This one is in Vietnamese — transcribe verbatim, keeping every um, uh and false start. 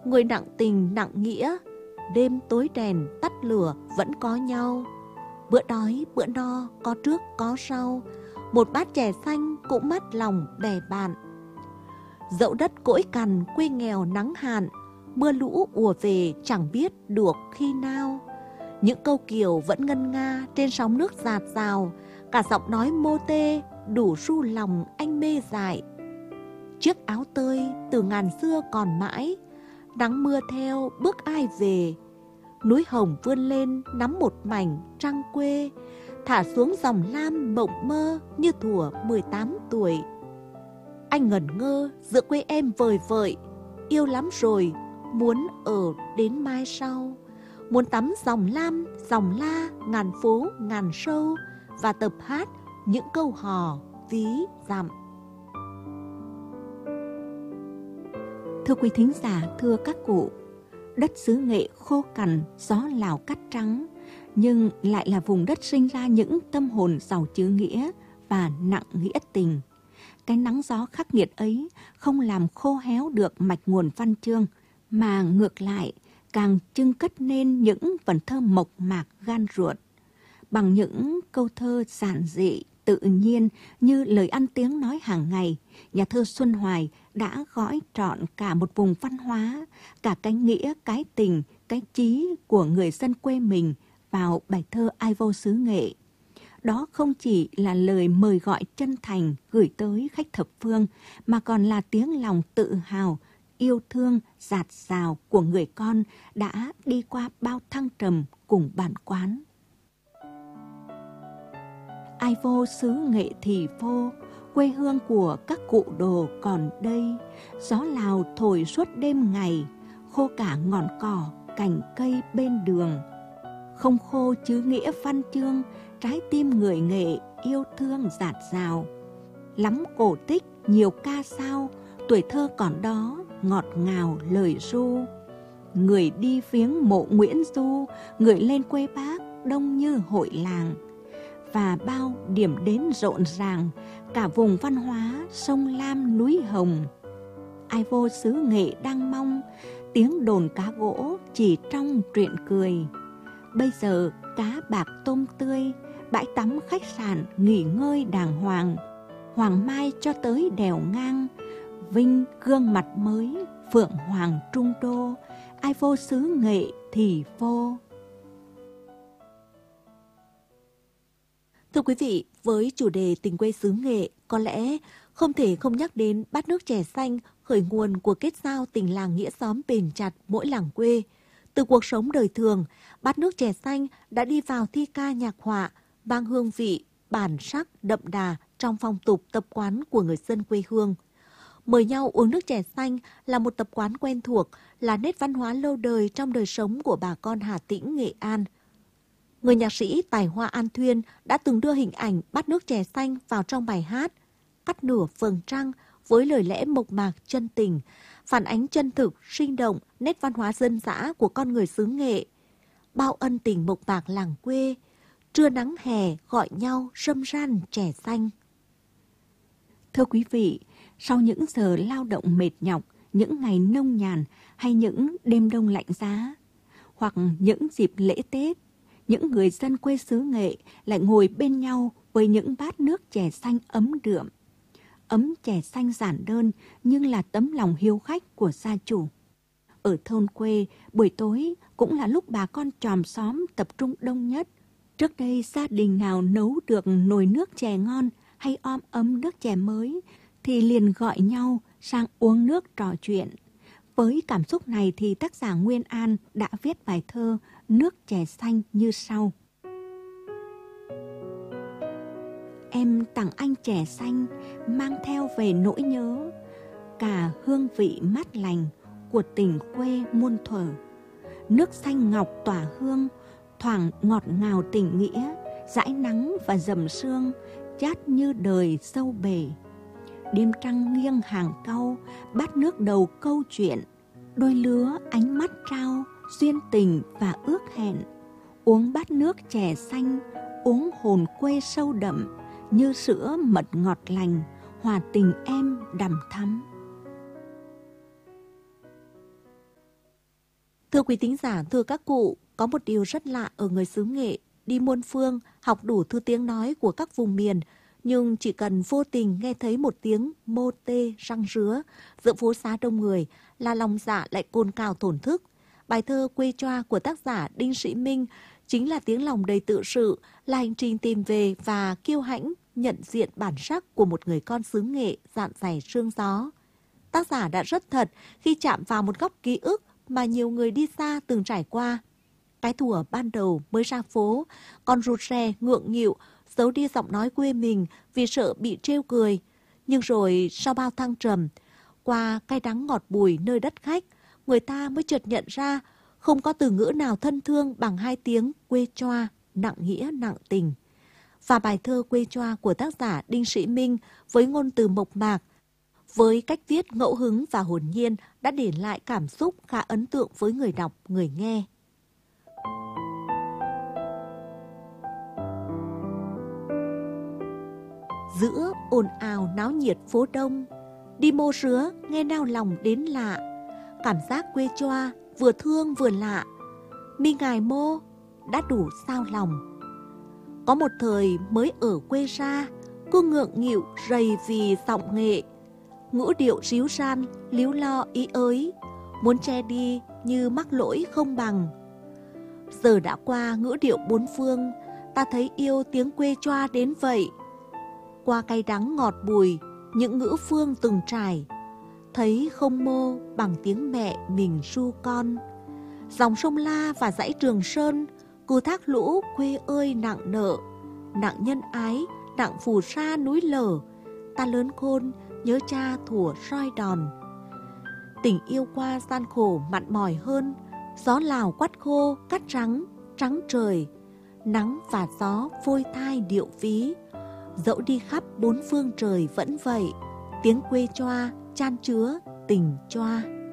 người nặng tình nặng nghĩa, đêm tối đèn tắt lửa vẫn có nhau. Bữa đói bữa no có trước có sau, một bát chè xanh cũng mát lòng bè bạn. Dẫu đất cỗi cằn quê nghèo nắng hạn, mưa lũ ùa về chẳng biết được khi nào. Những câu kiều vẫn ngân nga trên sóng nước dạt dào, cả giọng nói mô tê đủ ru lòng anh mê dại. Chiếc áo tơi từ ngàn xưa còn mãi, nắng mưa theo bước ai về. Núi hồng vươn lên nắm một mảnh trăng quê, thả xuống dòng lam mộng mơ như thuở mười tám tuổi. Anh ngẩn ngơ giữa quê em vời vợi, yêu lắm rồi, muốn ở đến mai sau. Muốn tắm dòng lam, dòng la, ngàn phố, ngàn sâu, và tập hát những câu hò ví dặm. Thưa quý thính giả, thưa các cụ, đất xứ Nghệ khô cằn, gió Lào cắt trắng, nhưng lại là vùng đất sinh ra những tâm hồn giàu chữ nghĩa và nặng nghĩa tình. Cái nắng gió khắc nghiệt ấy không làm khô héo được mạch nguồn văn chương, mà ngược lại càng trưng cất nên những vần thơ mộc mạc gan ruột. Bằng những câu thơ giản dị, tự nhiên như lời ăn tiếng nói hàng ngày, nhà thơ Xuân Hoài đã gói trọn cả một vùng văn hóa, cả cái nghĩa, cái tình, cái chí của người dân quê mình vào bài thơ Ai Vô xứ Nghệ. Đó không chỉ là lời mời gọi chân thành gửi tới khách thập phương, mà còn là tiếng lòng tự hào, yêu thương, dạt dào của người con đã đi qua bao thăng trầm cùng bản quán. Ai vô xứ Nghệ thì vô, quê hương của các cụ đồ còn đây. Gió Lào thổi suốt đêm ngày, khô cả ngọn cỏ, cành cây bên đường. Không khô chứ nghĩa văn chương, trái tim người Nghệ yêu thương dạt dào. Lắm cổ tích, nhiều ca sao, tuổi thơ còn đó, ngọt ngào lời ru. Người đi viếng mộ Nguyễn Du, người lên quê Bác đông như hội làng. Và bao điểm đến rộn ràng, cả vùng văn hóa sông Lam núi Hồng. Ai vô xứ Nghệ đang mong tiếng đồn cá gỗ chỉ trong truyện cười. Bây giờ cá bạc tôm tươi, bãi tắm khách sạn nghỉ ngơi đàng hoàng. Hoàng Mai cho tới đèo ngang, vinh gương mặt mới, phượng hoàng trung đô. Ai vô xứ Nghệ thì vô. Thưa quý vị, với chủ đề tình quê xứ Nghệ, có lẽ không thể không nhắc đến bát nước chè xanh, khởi nguồn của kết giao tình làng nghĩa xóm bền chặt mỗi làng quê. Từ cuộc sống đời thường, bát nước chè xanh đã đi vào thi ca nhạc họa, mang hương vị, bản sắc đậm đà trong phong tục tập quán của người dân quê hương. Mời nhau uống nước chè xanh là một tập quán quen thuộc, là nét văn hóa lâu đời trong đời sống của bà con Hà Tĩnh, Nghệ An. Người nhạc sĩ tài hoa An Thuyên đã từng đưa hình ảnh bát nước chè xanh vào trong bài hát, cắt nửa vầng trăng với lời lẽ mộc mạc chân tình, phản ánh chân thực, sinh động, nét văn hóa dân dã của con người xứ Nghệ. Bao ân tình mộc mạc làng quê, trưa nắng hè gọi nhau râm ran chè xanh. Thưa quý vị, sau những giờ lao động mệt nhọc, những ngày nông nhàn hay những đêm đông lạnh giá, hoặc những dịp lễ Tết, những người dân quê xứ Nghệ lại ngồi bên nhau với những bát nước chè xanh ấm đượm. Ấm chè xanh giản đơn nhưng là tấm lòng hiếu khách của gia chủ. Ở thôn quê, buổi tối cũng là lúc bà con chòm xóm tập trung đông nhất. Trước đây gia đình nào nấu được nồi nước chè ngon hay om ấm nước chè mới thì liền gọi nhau sang uống nước trò chuyện. Với cảm xúc này thì tác giả Nguyên An đã viết bài thơ Nước chè xanh như sau. Em tặng anh chè xanh mang theo về nỗi nhớ, cả hương vị mát lành của tình quê muôn thuở. Nước xanh ngọc tỏa hương, thoảng ngọt ngào tình nghĩa, dãi nắng và dầm sương, chát như đời sâu bể. Đêm trăng nghiêng hàng cau, bát nước đầu câu chuyện, đôi lứa ánh mắt trao, duyên tình và ước hẹn. Uống bát nước chè xanh, uống hồn quê sâu đậm, như sữa mật ngọt lành, hòa tình em đằm thắm. Thưa quý thính giả, thưa các cụ, có một điều rất lạ ở người xứ Nghệ, đi muôn phương, học đủ thứ tiếng nói của các vùng miền, nhưng chỉ cần vô tình nghe thấy một tiếng mô tê răng rứa giữa phố xá đông người là lòng dạ lại cồn cào thổn thức. Bài thơ Quê Choa của tác giả Đinh Sĩ Minh chính là tiếng lòng đầy tự sự, là hành trình tìm về và kiêu hãnh nhận diện bản sắc của một người con xứ Nghệ dạn dày sương gió. Tác giả đã rất thật khi chạm vào một góc ký ức mà nhiều người đi xa từng trải qua. Cái thuở ban đầu mới ra phố, còn rụt rè, ngượng nghịu, giấu đi giọng nói quê mình vì sợ bị trêu cười. Nhưng rồi sau bao thăng trầm, qua cay đắng ngọt bùi nơi đất khách, người ta mới chợt nhận ra không có từ ngữ nào thân thương bằng hai tiếng quê choa, nặng nghĩa nặng tình. Và bài thơ Quê Choa của tác giả Đinh Sĩ Minh với ngôn từ mộc mạc, với cách viết ngẫu hứng và hồn nhiên đã để lại cảm xúc khá ấn tượng với người đọc, người nghe. Giữa ồn ào náo nhiệt phố đông, đi mô sứa nghe nao lòng đến lạ, cảm giác quê choa vừa thương vừa lạ, mi ngài mô đã đủ sao lòng. Có một thời mới ở quê ra, cô ngượng nghịu rầy vì giọng Nghệ, ngữ điệu ríu ran líu lo ý ới, muốn che đi như mắc lỗi không bằng. Giờ đã qua ngữ điệu bốn phương, ta thấy yêu tiếng quê choa đến vậy. Qua cay đắng ngọt bùi, những ngữ phương từng trải, thấy không mô bằng tiếng mẹ mình ru con. Dòng sông La và dãy Trường Sơn, cù thác lũ quê ơi nặng nợ, nặng nhân ái, nặng phù sa núi lở, ta lớn khôn nhớ cha thủa roi đòn. Tình yêu qua gian khổ mặn mòi hơn, gió Lào quắt khô cắt trắng, trắng trời, nắng và gió phôi thai điệu ví. Dẫu đi khắp bốn phương trời vẫn vậy, tiếng quê choa chan chứa tình choa.